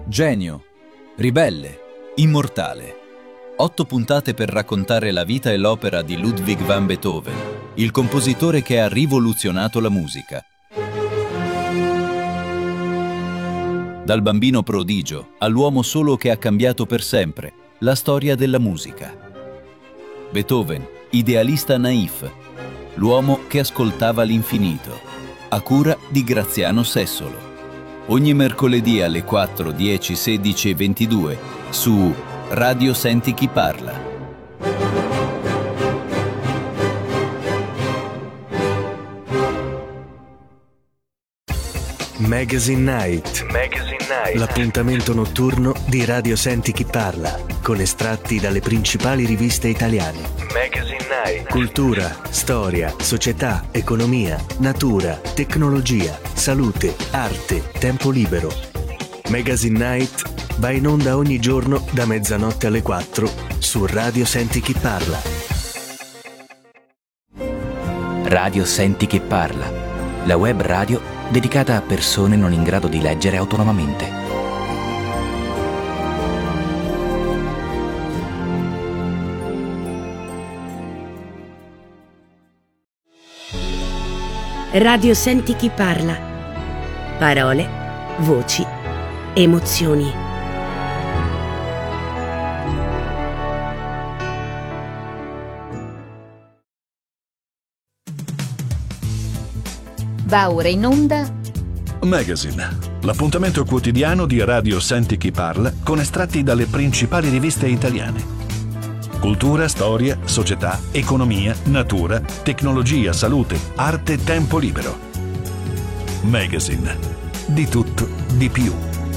Genio, ribelle, immortale. 8 puntate per raccontare la vita e l'opera di Ludwig van Beethoven, il compositore che ha rivoluzionato la musica. Dal bambino prodigio all'uomo solo che ha cambiato per sempre la storia della musica. Beethoven, idealista naif, l'uomo che ascoltava l'infinito, a cura di Graziano Sessolo. Ogni mercoledì alle 4, 10, 16 e 22 su Radio Senti Chi Parla. Magazine Night. L'appuntamento notturno di Radio Senti Chi Parla, con estratti dalle principali riviste italiane. Magazine Night. Cultura, storia, società, economia, natura, tecnologia, salute, arte, tempo libero. Magazine Night va in onda ogni giorno da mezzanotte alle 4 su Radio Senti Chi Parla. Radio Senti Chi Parla, la web radio dedicata a persone non in grado di leggere autonomamente. Radio Senti Chi Parla. Parole, voci, emozioni. Va ora in onda Magazine, l'appuntamento quotidiano di Radio Senti Chi Parla con estratti dalle principali riviste italiane. Cultura, storia, società, economia, natura, tecnologia, salute, arte, tempo libero. Magazine, di tutto, di più.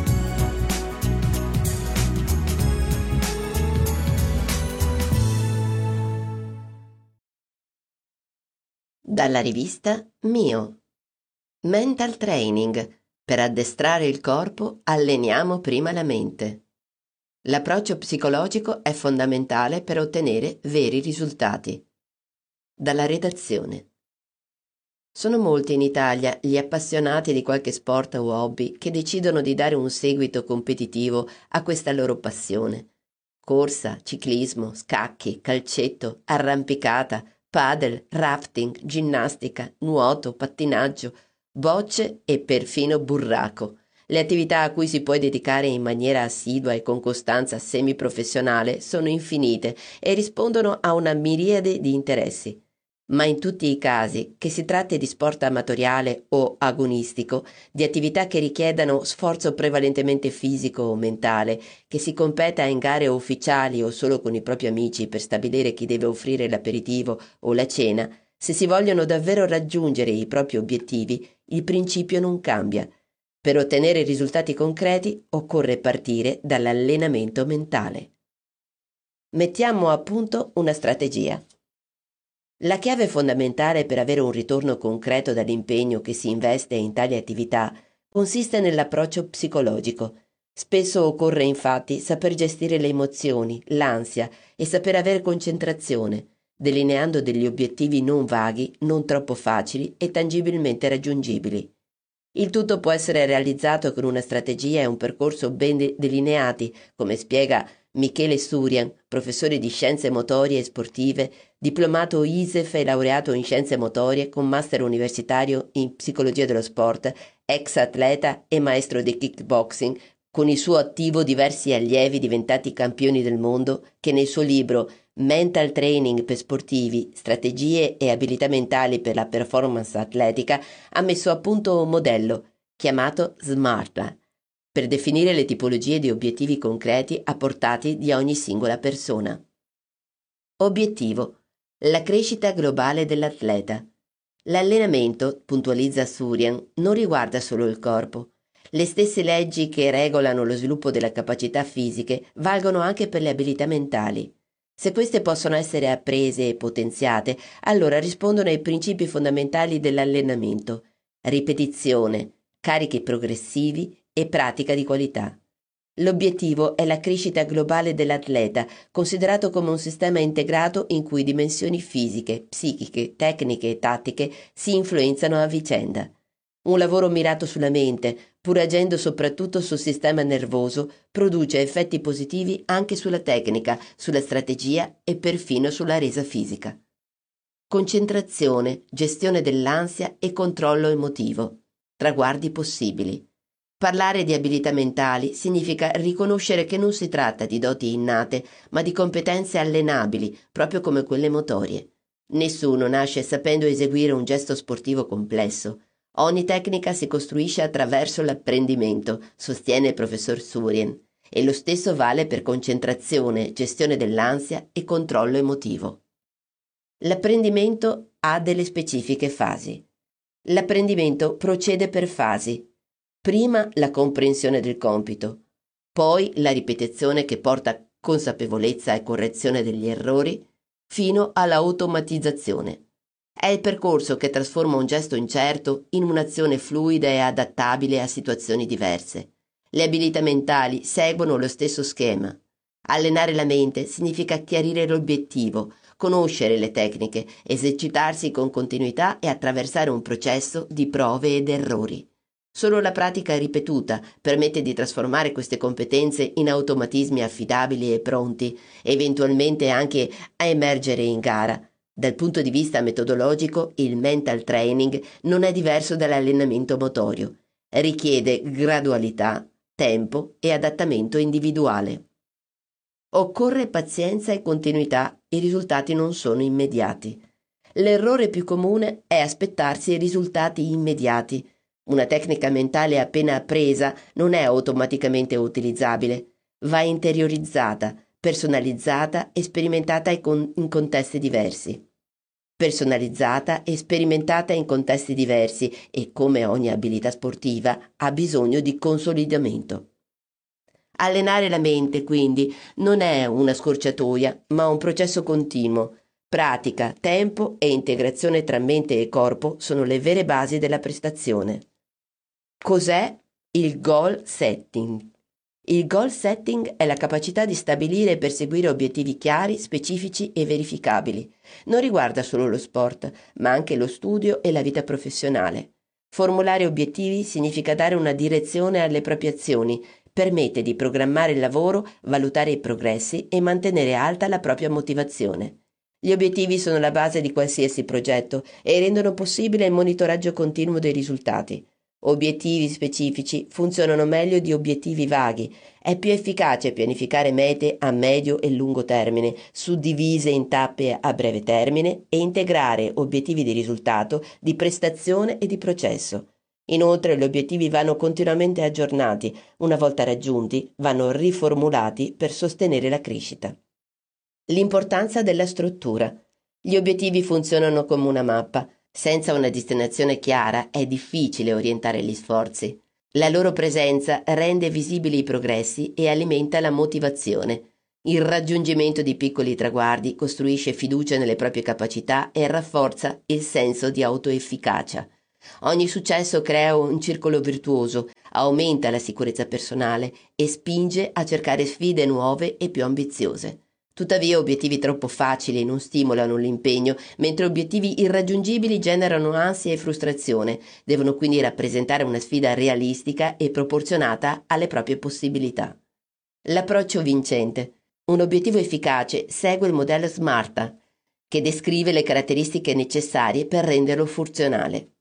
Dalla rivista Mio. Mental Training. Per addestrare il corpo alleniamo prima la mente. L'approccio psicologico è fondamentale per ottenere veri risultati. Dalla redazione. Sono molti in Italia gli appassionati di qualche sport o hobby che decidono di dare un seguito competitivo a questa loro passione. Corsa, ciclismo, scacchi, calcetto, arrampicata, padel, rafting, ginnastica, nuoto, pattinaggio, bocce e perfino burraco. Le attività a cui si può dedicare in maniera assidua e con costanza semiprofessionale sono infinite e rispondono a una miriade di interessi. Ma in tutti i casi, che si tratti di sport amatoriale o agonistico, di attività che richiedano sforzo prevalentemente fisico o mentale, che si competa in gare ufficiali o solo con i propri amici per stabilire chi deve offrire l'aperitivo o la cena, se si vogliono davvero raggiungere i propri obiettivi, il principio non cambia. Per ottenere risultati concreti occorre partire dall'allenamento mentale. Mettiamo a punto una strategia. La chiave fondamentale per avere un ritorno concreto dall'impegno che si investe in tali attività consiste nell'approccio psicologico. Spesso occorre infatti saper gestire le emozioni, l'ansia e saper avere concentrazione, delineando degli obiettivi non vaghi, non troppo facili e tangibilmente raggiungibili. Il tutto può essere realizzato con una strategia e un percorso ben delineati, come spiega Michele Surian, professore di scienze motorie e sportive, diplomato ISEF e laureato in scienze motorie con master universitario in psicologia dello sport, ex atleta e maestro di kickboxing, con il suo attivo diversi allievi diventati campioni del mondo, che nel suo libro Mental Training per sportivi, strategie e abilità mentali per la performance atletica ha messo a punto un modello, chiamato SMART, per definire le tipologie di obiettivi concreti a portata di ogni singola persona. Obiettivo: la crescita globale dell'atleta. L'allenamento, puntualizza Surian, non riguarda solo il corpo. Le stesse leggi che regolano lo sviluppo delle capacità fisiche valgono anche per le abilità mentali. Se queste possono essere apprese e potenziate, allora rispondono ai principi fondamentali dell'allenamento: ripetizione, carichi progressivi e pratica di qualità. L'obiettivo è la crescita globale dell'atleta, considerato come un sistema integrato in cui dimensioni fisiche, psichiche, tecniche e tattiche si influenzano a vicenda. Un lavoro mirato sulla mente, pur agendo soprattutto sul sistema nervoso, produce effetti positivi anche sulla tecnica, sulla strategia e perfino sulla resa fisica. Concentrazione, gestione dell'ansia e controllo emotivo. Traguardi possibili. Parlare di abilità mentali significa riconoscere che non si tratta di doti innate, ma di competenze allenabili, proprio come quelle motorie. Nessuno nasce sapendo eseguire un gesto sportivo complesso. Ogni tecnica si costruisce attraverso l'apprendimento, sostiene il professor Surien, e lo stesso vale per concentrazione, gestione dell'ansia e controllo emotivo. L'apprendimento ha delle specifiche fasi. L'apprendimento procede per fasi. Prima la comprensione del compito, poi la ripetizione che porta consapevolezza e correzione degli errori, fino all'automatizzazione. È il percorso che trasforma un gesto incerto in un'azione fluida e adattabile a situazioni diverse. Le abilità mentali seguono lo stesso schema. Allenare la mente significa chiarire l'obiettivo, conoscere le tecniche, esercitarsi con continuità e attraversare un processo di prove ed errori. Solo la pratica ripetuta permette di trasformare queste competenze in automatismi affidabili e pronti, eventualmente anche a emergere in gara. Dal punto di vista metodologico, il mental training non è diverso dall'allenamento motorio. Richiede gradualità, tempo e adattamento individuale. Occorre pazienza e continuità, i risultati non sono immediati. L'errore più comune è aspettarsi risultati immediati. Una tecnica mentale appena appresa non è automaticamente utilizzabile, va interiorizzata, personalizzata e sperimentata in contesti diversi. Personalizzata e sperimentata in contesti diversi e, come ogni abilità sportiva, ha bisogno di consolidamento. Allenare la mente, quindi, non è una scorciatoia, ma un processo continuo. Pratica, tempo e integrazione tra mente e corpo sono le vere basi della prestazione. Cos'è il goal setting? Il goal setting è la capacità di stabilire e perseguire obiettivi chiari, specifici e verificabili. Non riguarda solo lo sport, ma anche lo studio e la vita professionale. Formulare obiettivi significa dare una direzione alle proprie azioni, permette di programmare il lavoro, valutare i progressi e mantenere alta la propria motivazione. Gli obiettivi sono la base di qualsiasi progetto e rendono possibile il monitoraggio continuo dei risultati. Obiettivi specifici funzionano meglio di obiettivi vaghi. È più efficace pianificare mete a medio e lungo termine, suddivise in tappe a breve termine, e integrare obiettivi di risultato, di prestazione e di processo. Inoltre gli obiettivi vanno continuamente aggiornati, una volta raggiunti vanno riformulati per sostenere la crescita. L'importanza della struttura. Gli obiettivi funzionano come una mappa. Senza una destinazione chiara è difficile orientare gli sforzi. La loro presenza rende visibili i progressi e alimenta la motivazione. Il raggiungimento di piccoli traguardi costruisce fiducia nelle proprie capacità e rafforza il senso di autoefficacia. Ogni successo crea un circolo virtuoso, aumenta la sicurezza personale e spinge a cercare sfide nuove e più ambiziose. Tuttavia, obiettivi troppo facili non stimolano l'impegno, mentre obiettivi irraggiungibili generano ansia e frustrazione. Devono quindi rappresentare una sfida realistica e proporzionata alle proprie possibilità. L'approccio vincente. Un obiettivo efficace segue il modello SMART, che descrive le caratteristiche necessarie per renderlo funzionale.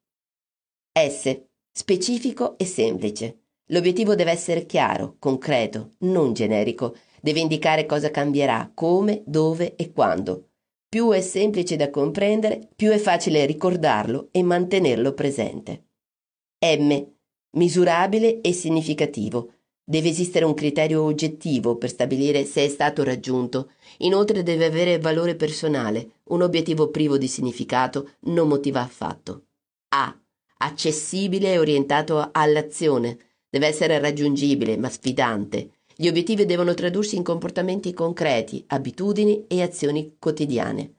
S. Specifico e semplice. L'obiettivo deve essere chiaro, concreto, non generico. Deve indicare cosa cambierà, come, dove e quando. Più è semplice da comprendere, più è facile ricordarlo e mantenerlo presente. M. Misurabile e significativo. Deve esistere un criterio oggettivo per stabilire se è stato raggiunto. Inoltre deve avere valore personale. Un obiettivo privo di significato non motiva affatto. A. Accessibile e orientato all'azione. Deve essere raggiungibile ma sfidante. Gli obiettivi devono tradursi in comportamenti concreti, abitudini e azioni quotidiane.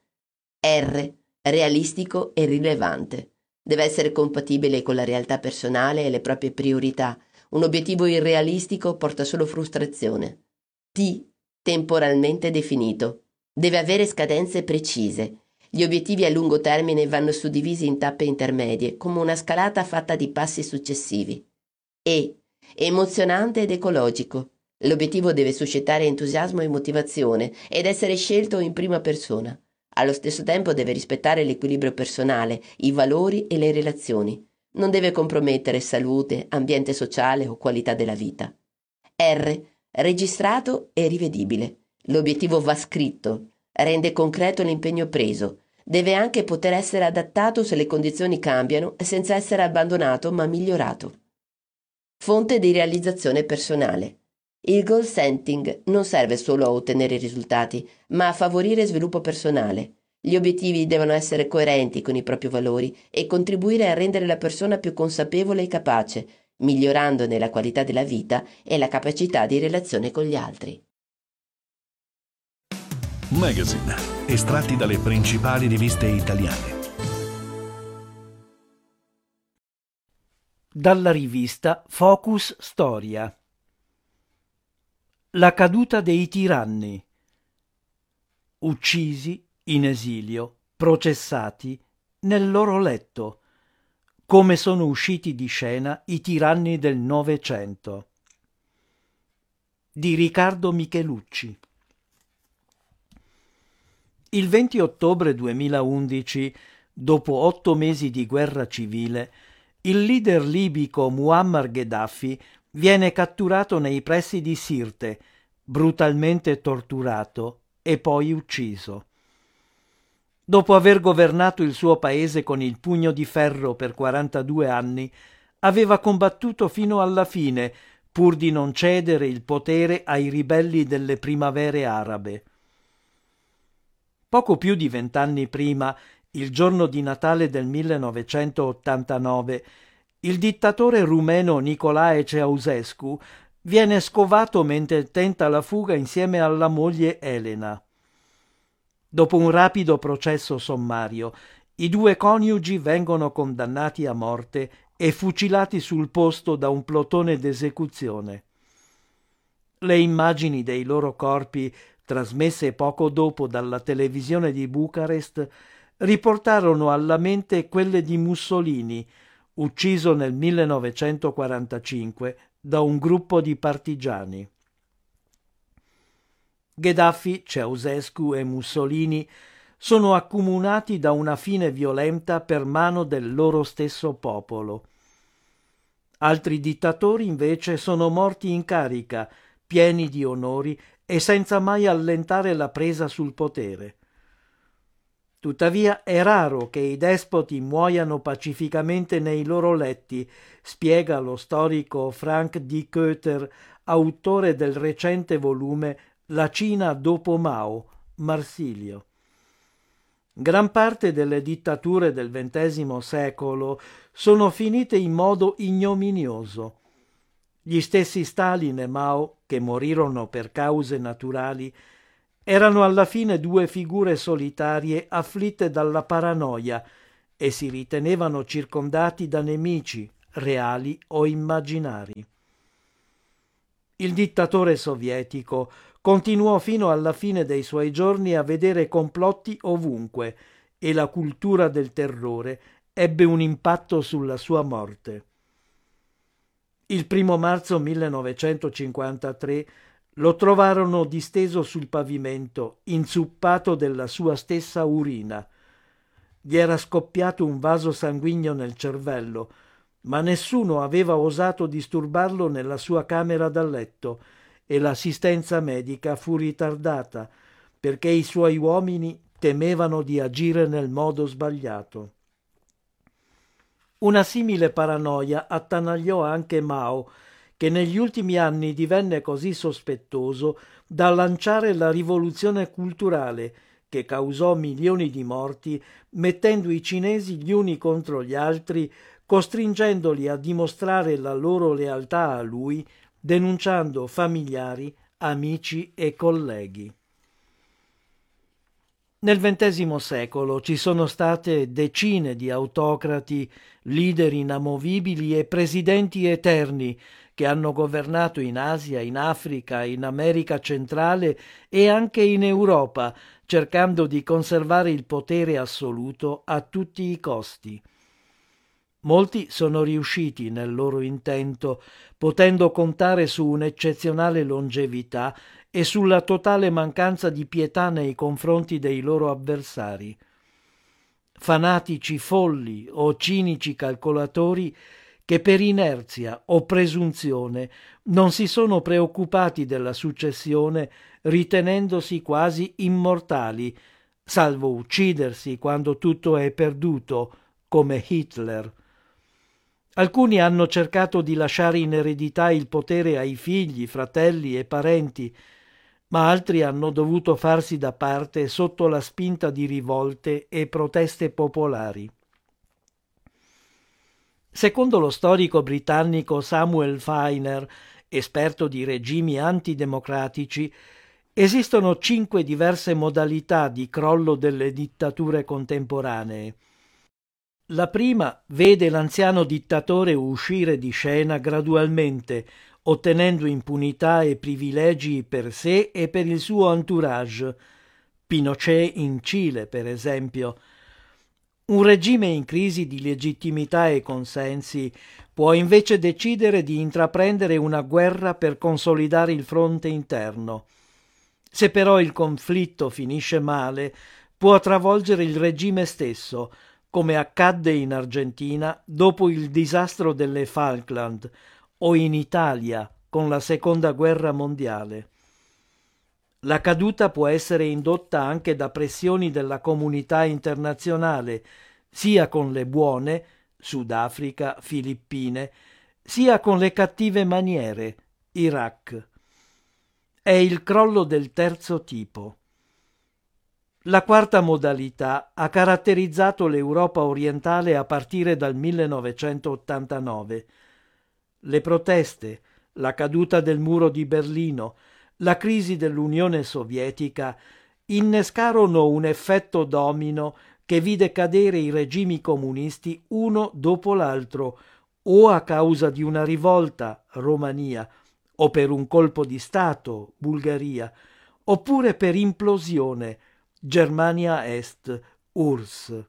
R. Realistico e rilevante. Deve essere compatibile con la realtà personale e le proprie priorità. Un obiettivo irrealistico porta solo frustrazione. T. Temporalmente definito. Deve avere scadenze precise. Gli obiettivi a lungo termine vanno suddivisi in tappe intermedie, come una scalata fatta di passi successivi. E. Emozionante ed ecologico. L'obiettivo deve suscitare entusiasmo e motivazione ed essere scelto in prima persona. Allo stesso tempo deve rispettare l'equilibrio personale, i valori e le relazioni. Non deve compromettere salute, ambiente sociale o qualità della vita. R. Registrato e rivedibile. L'obiettivo va scritto, rende concreto l'impegno preso. Deve anche poter essere adattato se le condizioni cambiano senza essere abbandonato ma migliorato. Fonte di realizzazione personale. Il goal setting non serve solo a ottenere risultati, ma a favorire sviluppo personale. Gli obiettivi devono essere coerenti con i propri valori e contribuire a rendere la persona più consapevole e capace, migliorandone la qualità della vita e la capacità di relazione con gli altri. Magazine, estratti dalle principali riviste italiane. Dalla rivista Focus Storia. La caduta dei tiranni. Uccisi, in esilio, processati, nel loro letto. Come sono usciti di scena i tiranni del Novecento. Di Riccardo Michelucci. Il 20 ottobre 2011, dopo 8 mesi di guerra civile, il leader libico Muammar Gheddafi viene catturato nei pressi di Sirte, brutalmente torturato e poi ucciso. Dopo aver governato il suo paese con il pugno di ferro per 42 anni, aveva combattuto fino alla fine, pur di non cedere il potere ai ribelli delle primavere arabe. Poco più di 20 anni prima, il giorno di Natale del 1989, il dittatore rumeno Nicolae Ceausescu viene scovato mentre tenta la fuga insieme alla moglie Elena. Dopo un rapido processo sommario, i 2 coniugi vengono condannati a morte e fucilati sul posto da un plotone d'esecuzione. Le immagini dei loro corpi, trasmesse poco dopo dalla televisione di Bucarest, riportarono alla mente quelle di Mussolini, ucciso nel 1945 da un gruppo di partigiani. Gheddafi, Ceausescu e Mussolini sono accomunati da una fine violenta per mano del loro stesso popolo. Altri dittatori invece sono morti in carica, pieni di onori e senza mai allentare la presa sul potere. Tuttavia è raro che i despoti muoiano pacificamente nei loro letti, spiega lo storico Frank D. Koeter, autore del recente volume La Cina dopo Mao, Marsilio. Gran parte delle dittature del XX secolo sono finite in modo ignominioso. Gli stessi Stalin e Mao, che morirono per cause naturali, erano alla fine 2 figure solitarie afflitte dalla paranoia e si ritenevano circondati da nemici, reali o immaginari. Il dittatore sovietico continuò fino alla fine dei suoi giorni a vedere complotti ovunque e la cultura del terrore ebbe un impatto sulla sua morte. Il 1 marzo 1953 lo trovarono disteso sul pavimento, inzuppato della sua stessa urina. Gli era scoppiato un vaso sanguigno nel cervello, ma nessuno aveva osato disturbarlo nella sua camera da letto e l'assistenza medica fu ritardata perché i suoi uomini temevano di agire nel modo sbagliato. Una simile paranoia attanagliò anche Mao, che negli ultimi anni divenne così sospettoso da lanciare la rivoluzione culturale che causò milioni di morti, mettendo i cinesi gli uni contro gli altri, costringendoli a dimostrare la loro lealtà a lui, denunciando familiari, amici e colleghi. Nel XX secolo ci sono state decine di autocrati, leader inamovibili e presidenti eterni che hanno governato in Asia, in Africa, in America centrale e anche in Europa, cercando di conservare il potere assoluto a tutti i costi. Molti sono riusciti nel loro intento, potendo contare su un'eccezionale longevità e sulla totale mancanza di pietà nei confronti dei loro avversari. Fanatici folli o cinici calcolatori che per inerzia o presunzione non si sono preoccupati della successione, ritenendosi quasi immortali, salvo uccidersi quando tutto è perduto, come Hitler. Alcuni hanno cercato di lasciare in eredità il potere ai figli, fratelli e parenti, ma altri hanno dovuto farsi da parte sotto la spinta di rivolte e proteste popolari. Secondo lo storico britannico Samuel Feiner, esperto di regimi antidemocratici, esistono 5 diverse modalità di crollo delle dittature contemporanee. La prima vede l'anziano dittatore uscire di scena gradualmente, ottenendo impunità e privilegi per sé e per il suo entourage. Pinochet in Cile, per esempio. Un regime in crisi di legittimità e consensi può invece decidere di intraprendere una guerra per consolidare il fronte interno. Se però il conflitto finisce male, può travolgere il regime stesso, come accadde in Argentina dopo il disastro delle Falkland o in Italia con la Seconda Guerra Mondiale. La caduta può essere indotta anche da pressioni della comunità internazionale, sia con le buone, Sudafrica, Filippine, sia con le cattive maniere, Iraq. È il crollo del terzo tipo. La quarta modalità ha caratterizzato l'Europa orientale a partire dal 1989. Le proteste, la caduta del muro di Berlino, la crisi dell'Unione Sovietica innescarono un effetto domino che vide cadere i regimi comunisti uno dopo l'altro, o a causa di una rivolta, Romania, o per un colpo di Stato, Bulgaria, oppure per implosione, Germania Est, URSS.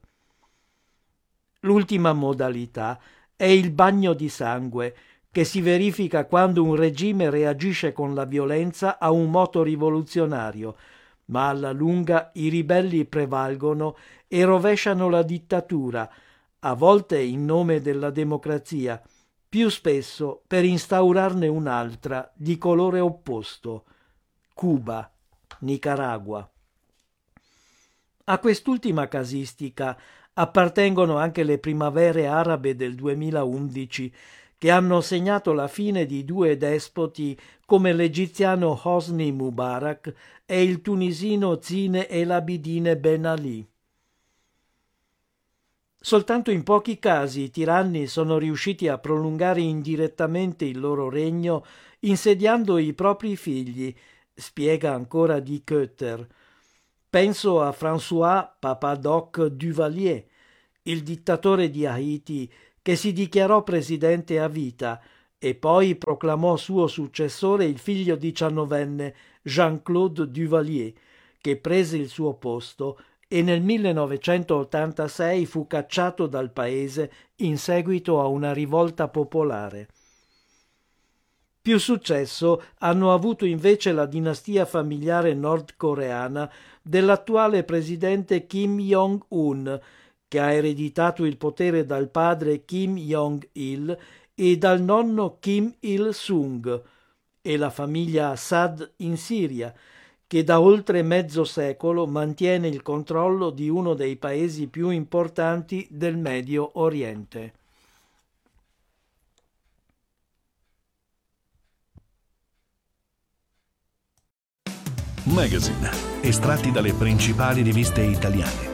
L'ultima modalità è il bagno di sangue, che si verifica quando un regime reagisce con la violenza a un moto rivoluzionario, ma alla lunga i ribelli prevalgono e rovesciano la dittatura, a volte in nome della democrazia, più spesso per instaurarne un'altra di colore opposto: Cuba, Nicaragua. A quest'ultima casistica appartengono anche le primavere arabe del 2011, che hanno segnato la fine di 2 despoti come l'egiziano Hosni Mubarak e il tunisino Zine El Abidine Ben Ali. Soltanto in pochi casi i tiranni sono riusciti a prolungare indirettamente il loro regno insediando i propri figli, spiega ancora Di Koetter. Penso a François Papadoc Duvalier, il dittatore di Haiti, che si dichiarò presidente a vita e poi proclamò suo successore il figlio 19enne Jean-Claude Duvalier, che prese il suo posto e nel 1986 fu cacciato dal paese in seguito a una rivolta popolare. Più successo hanno avuto invece la dinastia familiare nordcoreana dell'attuale presidente Kim Jong-un, che ha ereditato il potere dal padre Kim Jong-il e dal nonno Kim Il-sung, e la famiglia Assad in Siria, che da oltre mezzo secolo mantiene il controllo di uno dei paesi più importanti del Medio Oriente. Magazine, estratti dalle principali riviste italiane.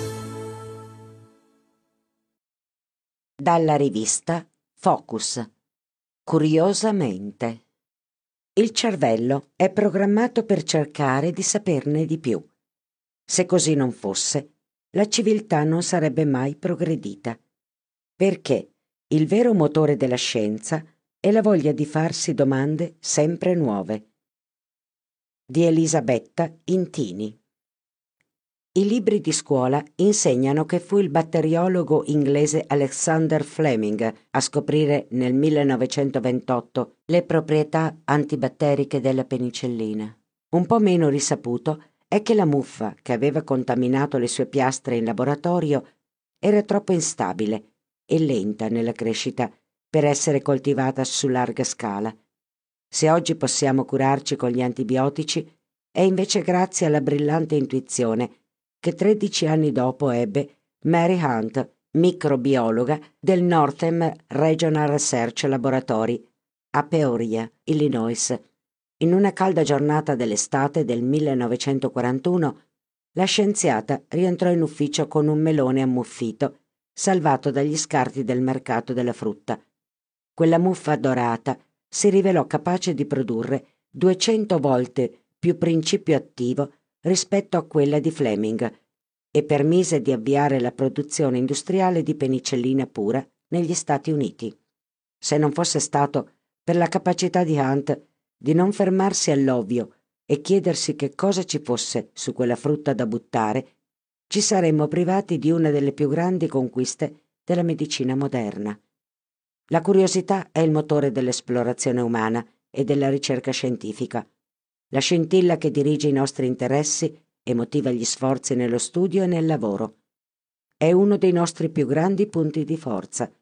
Dalla rivista Focus. Curiosamente. Il cervello è programmato per cercare di saperne di più. Se così non fosse, la civiltà non sarebbe mai progredita. Perché il vero motore della scienza e la voglia di farsi domande sempre nuove. Di Elisabetta Intini. I libri di scuola insegnano che fu il batteriologo inglese Alexander Fleming a scoprire nel 1928 le proprietà antibatteriche della penicillina. Un po' meno risaputo è che la muffa che aveva contaminato le sue piastre in laboratorio era troppo instabile e lenta nella crescita per essere coltivata su larga scala. Se oggi possiamo curarci con gli antibiotici, è invece grazie alla brillante intuizione che 13 anni dopo ebbe Mary Hunt, microbiologa del Northern Regional Research Laboratory a Peoria, Illinois. In una calda giornata dell'estate del 1941, la scienziata rientrò in ufficio con un melone ammuffito, salvato dagli scarti del mercato della frutta. Quella muffa dorata si rivelò capace di produrre 200 volte più principio attivo rispetto a quella di Fleming e permise di avviare la produzione industriale di penicillina pura negli Stati Uniti. Se non fosse stato per la capacità di Hunt di non fermarsi all'ovvio e chiedersi che cosa ci fosse su quella frutta da buttare, ci saremmo privati di una delle più grandi conquiste della medicina moderna. La curiosità è il motore dell'esplorazione umana e della ricerca scientifica, la scintilla che dirige i nostri interessi e motiva gli sforzi nello studio e nel lavoro. È uno dei nostri più grandi punti di forza.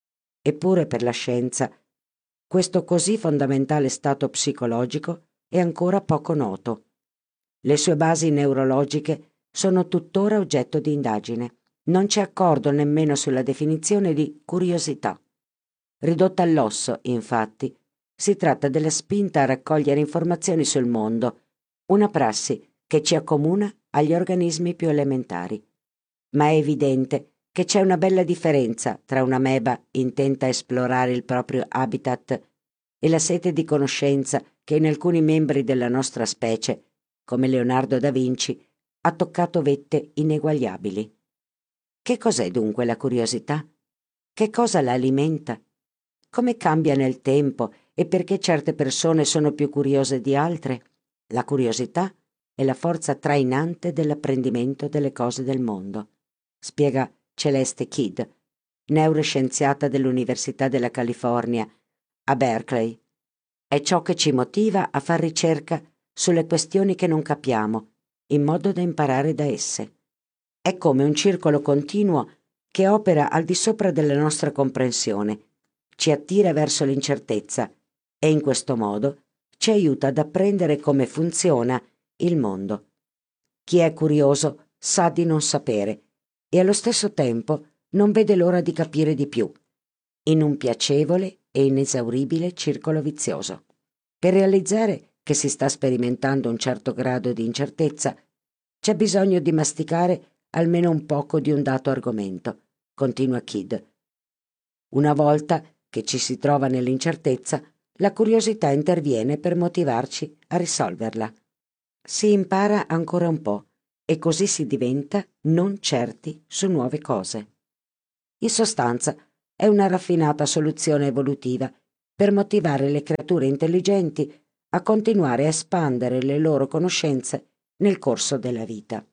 Eppure per la scienza, questo così fondamentale stato psicologico è ancora poco noto. Le sue basi neurologiche sono tuttora oggetto di indagine. Non c'è accordo nemmeno sulla definizione di curiosità. Ridotta all'osso, infatti, si tratta della spinta a raccogliere informazioni sul mondo, una prassi che ci accomuna agli organismi più elementari. Ma è evidente che c'è una bella differenza tra un'ameba intenta a esplorare il proprio habitat e la sete di conoscenza che in alcuni membri della nostra specie, come Leonardo da Vinci, ha toccato vette ineguagliabili. Che cos'è dunque la curiosità? Che cosa la alimenta? Come cambia nel tempo e perché certe persone sono più curiose di altre? La curiosità è la forza trainante dell'apprendimento delle cose del mondo, spiega Celeste Kidd, neuroscienziata dell'Università della California a Berkeley. È ciò che ci motiva a far ricerca sulle questioni che non capiamo, in modo da imparare da esse. È come un circolo continuo che opera al di sopra della nostra comprensione, ci attira verso l'incertezza e in questo modo ci aiuta ad apprendere come funziona il mondo. Chi è curioso sa di non sapere e allo stesso tempo non vede l'ora di capire di più, in un piacevole e inesauribile circolo vizioso. Per realizzare che si sta sperimentando un certo grado di incertezza, c'è bisogno di masticare almeno un poco di un dato argomento, continua Kidd. Una volta che ci si trova nell'incertezza, la curiosità interviene per motivarci a risolverla. Si impara ancora un po' e così si diventa non certi su nuove cose. In sostanza, è una raffinata soluzione evolutiva per motivare le creature intelligenti a continuare a espandere le loro conoscenze nel corso della vita.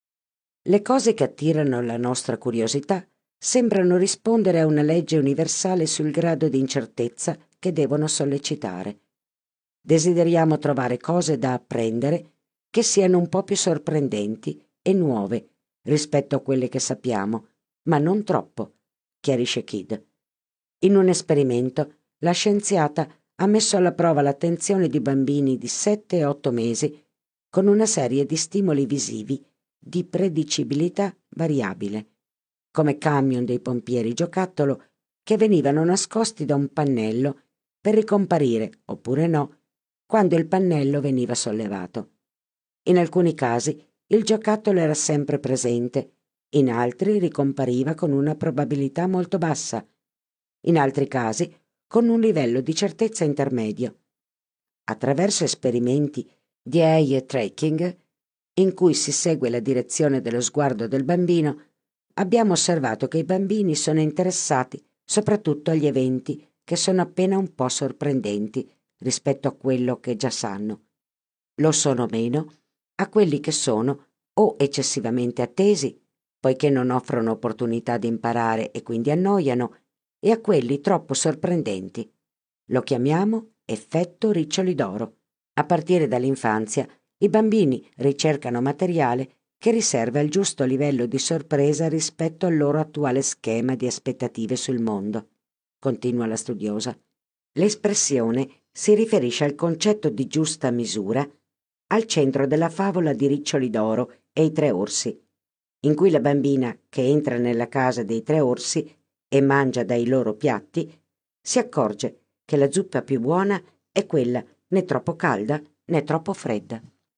Le cose che attirano la nostra curiosità sembrano rispondere a una legge universale sul grado di incertezza che devono sollecitare. Desideriamo trovare cose da apprendere che siano un po' più sorprendenti e nuove rispetto a quelle che sappiamo, ma non troppo, chiarisce Kidd. In un esperimento, la scienziata ha messo alla prova l'attenzione di bambini di 7 e 8 mesi con una serie di stimoli visivi di predicibilità variabile, come camion dei pompieri giocattolo che venivano nascosti da un pannello per ricomparire, oppure no, quando il pannello veniva sollevato. In alcuni casi il giocattolo era sempre presente, in altri ricompariva con una probabilità molto bassa, in altri casi con un livello di certezza intermedio. Attraverso esperimenti di eye tracking, in cui si segue la direzione dello sguardo del bambino, abbiamo osservato che i bambini sono interessati soprattutto agli eventi che sono appena un po' sorprendenti rispetto a quello che già sanno. Lo sono meno a quelli che sono o eccessivamente attesi, poiché non offrono opportunità di imparare e quindi annoiano, e a quelli troppo sorprendenti. Lo chiamiamo effetto riccioli d'oro. A partire dall'infanzia, i bambini ricercano materiale che riserva il giusto livello di sorpresa rispetto al loro attuale schema di aspettative sul mondo. Continua la studiosa. L'espressione si riferisce al concetto di giusta misura al centro della favola di Riccioli d'oro e i tre orsi, in cui la bambina che entra nella casa dei tre orsi e mangia dai loro piatti si accorge che la zuppa più buona è quella né troppo calda né troppo fredda.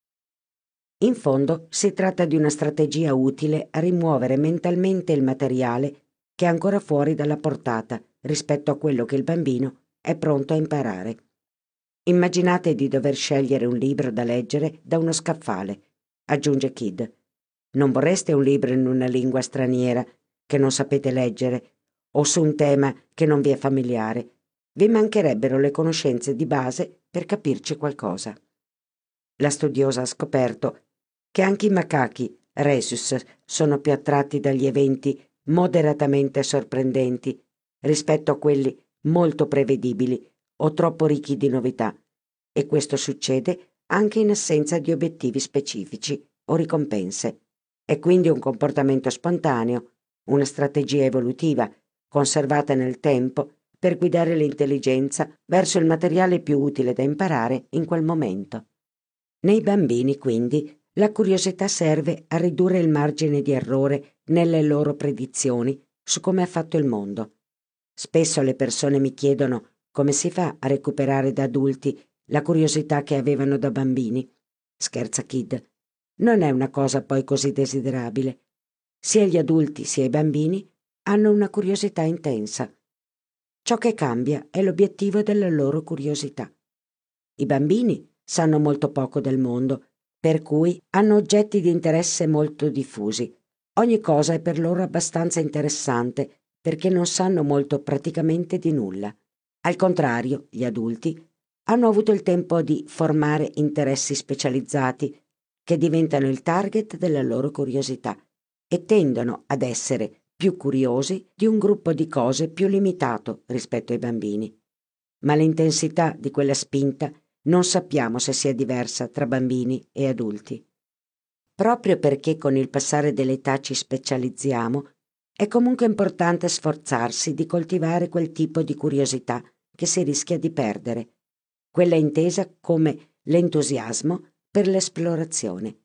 In fondo si tratta di una strategia utile a rimuovere mentalmente il materiale che è ancora fuori dalla portata rispetto a quello che il bambino è pronto a imparare. Immaginate di dover scegliere un libro da leggere da uno scaffale, aggiunge Kidd. Non vorreste un libro in una lingua straniera che non sapete leggere o su un tema che non vi è familiare. Vi mancherebbero le conoscenze di base per capirci qualcosa. La studiosa ha scoperto che anche i macachi rhesus sono più attratti dagli eventi moderatamente sorprendenti rispetto a quelli molto prevedibili o troppo ricchi di novità, e questo succede anche in assenza di obiettivi specifici o ricompense. È quindi un comportamento spontaneo, una strategia evolutiva, conservata nel tempo per guidare l'intelligenza verso il materiale più utile da imparare in quel momento. Nei bambini, quindi, la curiosità serve a ridurre il margine di errore nelle loro predizioni su come è fatto il mondo. Spesso le persone mi chiedono come si fa a recuperare da adulti la curiosità che avevano da bambini. Scherza Kidd. Non è una cosa poi così desiderabile. Sia gli adulti sia i bambini hanno una curiosità intensa. Ciò che cambia è l'obiettivo della loro curiosità. I bambini sanno molto poco del mondo, per cui hanno oggetti di interesse molto diffusi. Ogni cosa è per loro abbastanza interessante, perché non sanno molto praticamente di nulla. Al contrario, gli adulti hanno avuto il tempo di formare interessi specializzati che diventano il target della loro curiosità e tendono ad essere più curiosi di un gruppo di cose più limitato rispetto ai bambini. Ma l'intensità di quella spinta non sappiamo se sia diversa tra bambini e adulti. Proprio perché con il passare dell'età ci specializziamo, è comunque importante sforzarsi di coltivare quel tipo di curiosità che si rischia di perdere, quella intesa come l'entusiasmo per l'esplorazione.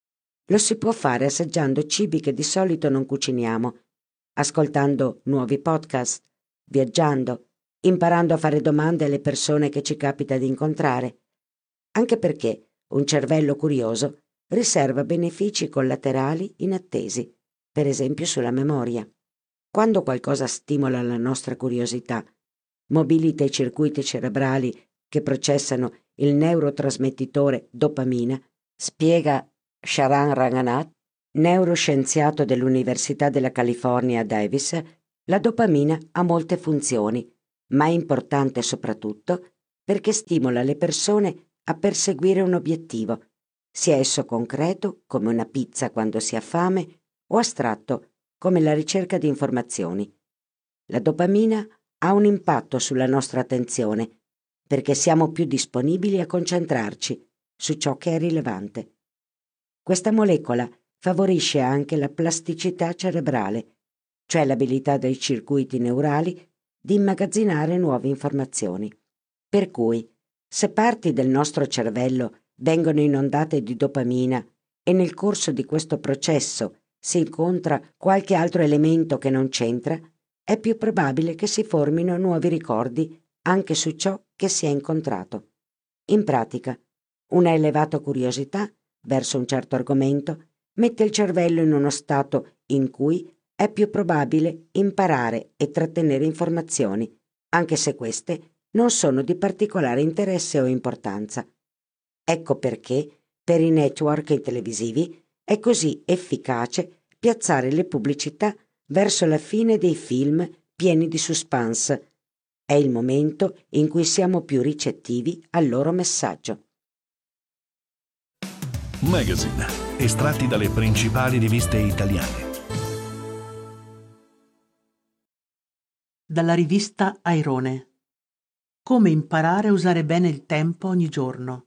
Lo si può fare assaggiando cibi che di solito non cuciniamo, ascoltando nuovi podcast, viaggiando, imparando a fare domande alle persone che ci capita di incontrare, anche perché un cervello curioso riserva benefici collaterali inattesi, per esempio sulla memoria. Quando qualcosa stimola la nostra curiosità, mobilita i circuiti cerebrali che processano il neurotrasmettitore dopamina, spiega Sharan Ranganath, neuroscienziato dell'Università della California a Davis, la dopamina ha molte funzioni, ma è importante soprattutto perché stimola le persone a perseguire un obiettivo, sia esso concreto, come una pizza quando si ha fame, o astratto, come la ricerca di informazioni. La dopamina ha un impatto sulla nostra attenzione, perché siamo più disponibili a concentrarci su ciò che è rilevante. Questa molecola favorisce anche la plasticità cerebrale, cioè l'abilità dei circuiti neurali di immagazzinare nuove informazioni. Per cui, se parti del nostro cervello vengono inondate di dopamina e nel corso di questo processo si incontra qualche altro elemento che non c'entra, è più probabile che si formino nuovi ricordi anche su ciò che si è incontrato. In pratica, una elevata curiosità verso un certo argomento mette il cervello in uno stato in cui è più probabile imparare e trattenere informazioni, anche se queste non sono di particolare interesse o importanza. Ecco perché, per i network televisivi, è così efficace piazzare le pubblicità verso la fine dei film pieni di suspense, È il momento in cui siamo più ricettivi al loro messaggio. Magazine, estratti dalle principali riviste italiane. Dalla rivista Airone. Come imparare a usare bene il tempo ogni giorno.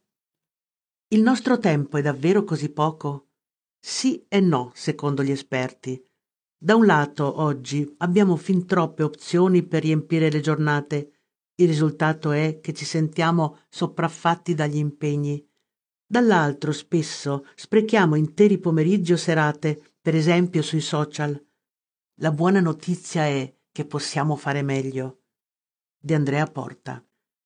Il nostro tempo è davvero così poco? Sì e no, secondo gli esperti. Da un lato, oggi abbiamo fin troppe opzioni per riempire le giornate. Il risultato è che ci sentiamo sopraffatti dagli impegni. Dall'altro, spesso sprechiamo interi pomeriggi o serate, per esempio sui social. La buona notizia è che possiamo fare meglio. Di Andrea Porta.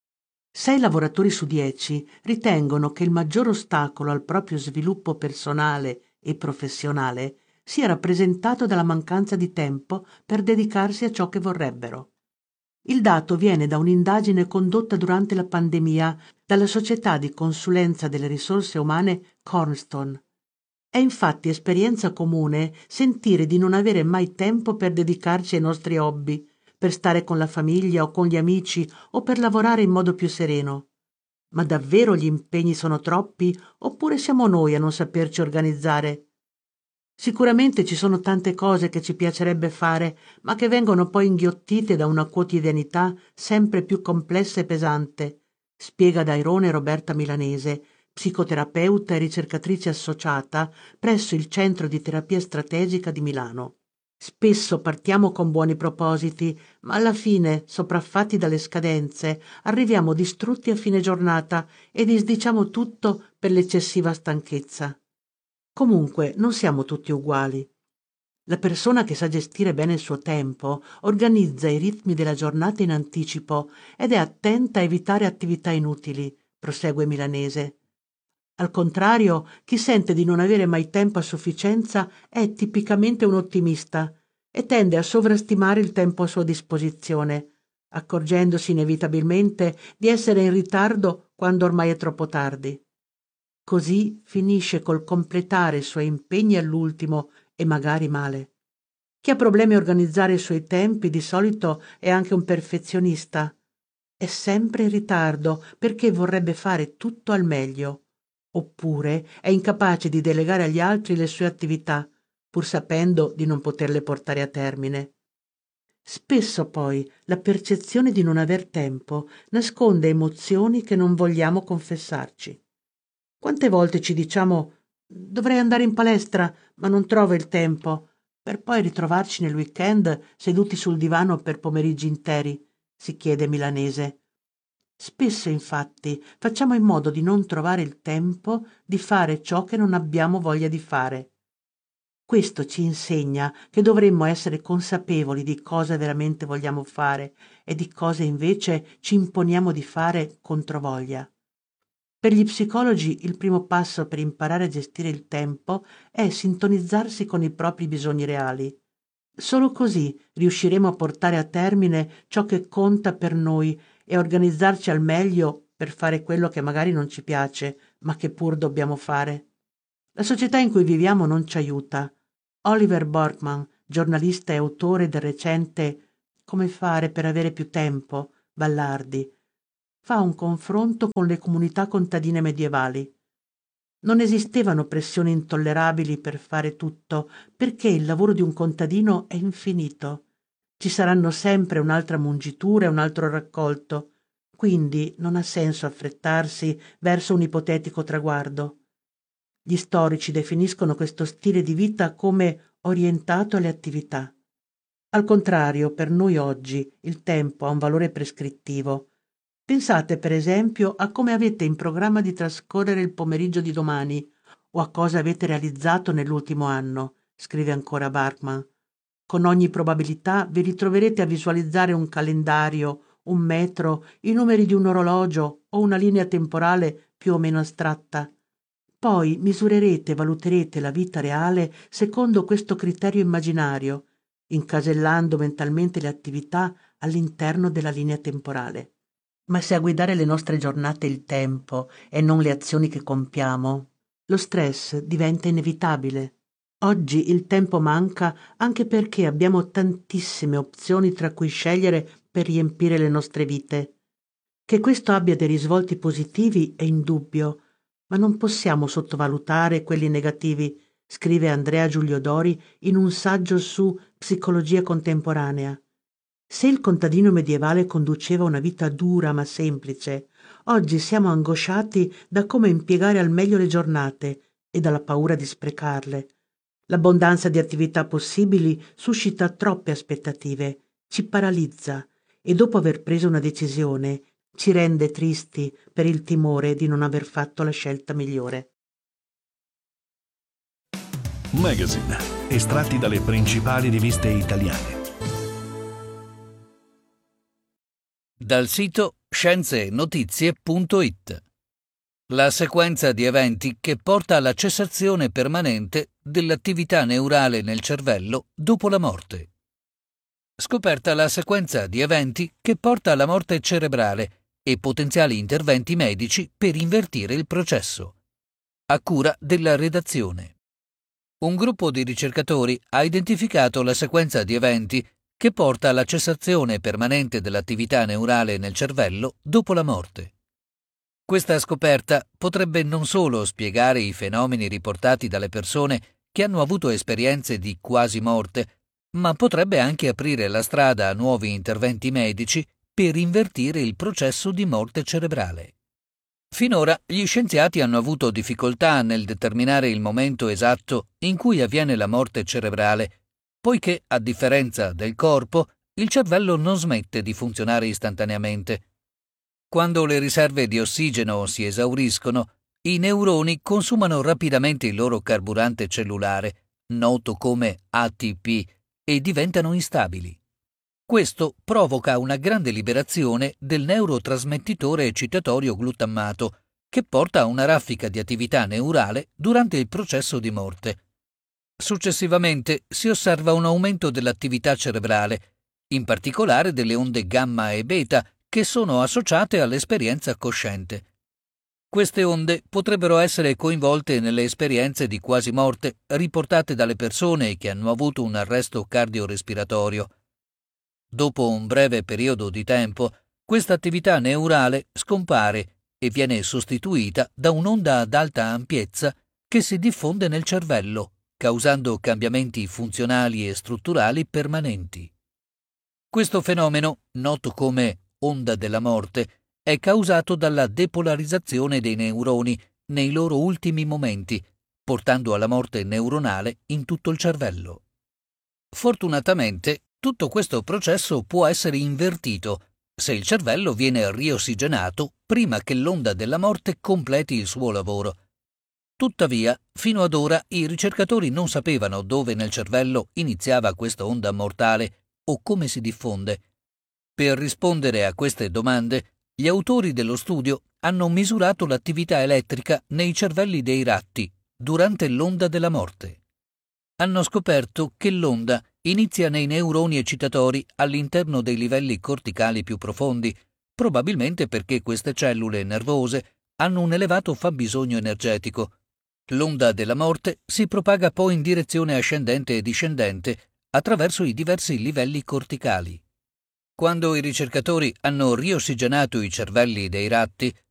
6 lavoratori su 10 ritengono che il maggior ostacolo al proprio sviluppo personale e professionale sia rappresentato dalla mancanza di tempo per dedicarsi a ciò che vorrebbero. Il dato viene da un'indagine condotta durante la pandemia dalla società di consulenza delle risorse umane Cornerstone. È infatti esperienza comune sentire di non avere mai tempo per dedicarci ai nostri hobby, per stare con la famiglia o con gli amici o per lavorare in modo più sereno. Ma davvero gli impegni sono troppi oppure siamo noi a non saperci organizzare? Sicuramente ci sono tante cose che ci piacerebbe fare, ma che vengono poi inghiottite da una quotidianità sempre più complessa e pesante, spiega da Airone Roberta Milanese, psicoterapeuta e ricercatrice associata presso il Centro di Terapia Strategica di Milano. Spesso partiamo con buoni propositi, ma alla fine, sopraffatti dalle scadenze, arriviamo distrutti a fine giornata e disdiciamo tutto per l'eccessiva stanchezza. Comunque, non siamo tutti uguali. La persona che sa gestire bene il suo tempo organizza i ritmi della giornata in anticipo ed è attenta a evitare attività inutili, prosegue Milanese. Al contrario, chi sente di non avere mai tempo a sufficienza è tipicamente un ottimista e tende a sovrastimare il tempo a sua disposizione, accorgendosi inevitabilmente di essere in ritardo quando ormai è troppo tardi. Così finisce col completare i suoi impegni all'ultimo e magari male. Chi ha problemi a organizzare i suoi tempi di solito è anche un perfezionista. È sempre in ritardo perché vorrebbe fare tutto al meglio. Oppure è incapace di delegare agli altri le sue attività, pur sapendo di non poterle portare a termine. Spesso poi la percezione di non aver tempo nasconde emozioni che non vogliamo confessarci. Quante volte ci diciamo «dovrei andare in palestra, ma non trovo il tempo», per poi ritrovarci nel weekend seduti sul divano per pomeriggi interi, si chiede Milanese. Spesso, infatti, facciamo in modo di non trovare il tempo di fare ciò che non abbiamo voglia di fare. Questo ci insegna che dovremmo essere consapevoli di cosa veramente vogliamo fare e di cosa invece ci imponiamo di fare controvoglia. Per gli psicologi il primo passo per imparare a gestire il tempo è sintonizzarsi con i propri bisogni reali. Solo così riusciremo a portare a termine ciò che conta per noi e a organizzarci al meglio per fare quello che magari non ci piace, ma che pur dobbiamo fare. La società in cui viviamo non ci aiuta. Oliver Burkeman, giornalista e autore del recente «Come fare per avere più tempo», Ballardi, fa un confronto con le comunità contadine medievali. Non esistevano pressioni intollerabili per fare tutto, perché il lavoro di un contadino è infinito. Ci saranno sempre un'altra mungitura e un altro raccolto, quindi non ha senso affrettarsi verso un ipotetico traguardo. Gli storici definiscono questo stile di vita come orientato alle attività. Al contrario, per noi oggi il tempo ha un valore prescrittivo. Pensate per esempio a come avete in programma di trascorrere il pomeriggio di domani o a cosa avete realizzato nell'ultimo anno, scrive ancora Burkeman. Con ogni probabilità vi ritroverete a visualizzare un calendario, un metro, i numeri di un orologio o una linea temporale più o meno astratta. Poi misurerete e valuterete la vita reale secondo questo criterio immaginario, incasellando mentalmente le attività all'interno della linea temporale. Ma se a guidare le nostre giornate è il tempo e non le azioni che compiamo, lo stress diventa inevitabile. Oggi il tempo manca anche perché abbiamo tantissime opzioni tra cui scegliere per riempire le nostre vite. Che questo abbia dei risvolti positivi è indubbio, ma non possiamo sottovalutare quelli negativi, scrive Andrea Giulio Dori in un saggio su psicologia contemporanea. Se il contadino medievale conduceva una vita dura ma semplice, oggi siamo angosciati da come impiegare al meglio le giornate e dalla paura di sprecarle. L'abbondanza di attività possibili suscita troppe aspettative, ci paralizza e dopo aver preso una decisione ci rende tristi per il timore di non aver fatto la scelta migliore. Magazine, estratti dalle principali riviste italiane. Dal sito scienzeenotizie.it. La sequenza di eventi che porta alla cessazione permanente dell'attività neurale nel cervello dopo la morte. Scoperta la sequenza di eventi che porta alla morte cerebrale e potenziali interventi medici per invertire il processo. A cura della redazione. Un gruppo di ricercatori ha identificato la sequenza di eventi che porta alla cessazione permanente dell'attività neurale nel cervello dopo la morte. Questa scoperta potrebbe non solo spiegare i fenomeni riportati dalle persone che hanno avuto esperienze di quasi morte, ma potrebbe anche aprire la strada a nuovi interventi medici per invertire il processo di morte cerebrale. Finora gli scienziati hanno avuto difficoltà nel determinare il momento esatto in cui avviene la morte cerebrale, poiché, a differenza del corpo, il cervello non smette di funzionare istantaneamente. Quando le riserve di ossigeno si esauriscono, i neuroni consumano rapidamente il loro carburante cellulare, noto come ATP, e diventano instabili. Questo provoca una grande liberazione del neurotrasmettitore eccitatorio glutammato, che porta a una raffica di attività neurale durante il processo di morte. Successivamente si osserva un aumento dell'attività cerebrale, in particolare delle onde gamma e beta, che sono associate all'esperienza cosciente. Queste onde potrebbero essere coinvolte nelle esperienze di quasi morte riportate dalle persone che hanno avuto un arresto cardiorespiratorio. Dopo un breve periodo di tempo, questa attività neurale scompare e viene sostituita da un'onda ad alta ampiezza che si diffonde nel cervello, causando cambiamenti funzionali e strutturali permanenti. Questo fenomeno, noto come onda della morte, è causato dalla depolarizzazione dei neuroni nei loro ultimi momenti, portando alla morte neuronale in tutto il cervello. Fortunatamente, tutto questo processo può essere invertito se il cervello viene riossigenato prima che l'onda della morte completi il suo lavoro. Tuttavia, fino ad ora i ricercatori non sapevano dove nel cervello iniziava questa onda mortale o come si diffonde. Per rispondere a queste domande, gli autori dello studio hanno misurato l'attività elettrica nei cervelli dei ratti durante l'onda della morte. Hanno scoperto che l'onda inizia nei neuroni eccitatori all'interno dei livelli corticali più profondi, probabilmente perché queste cellule nervose hanno un elevato fabbisogno energetico. L'onda della morte si propaga poi in direzione ascendente e discendente attraverso i diversi livelli corticali. Quando i ricercatori hanno riossigenato i cervelli dei ratti,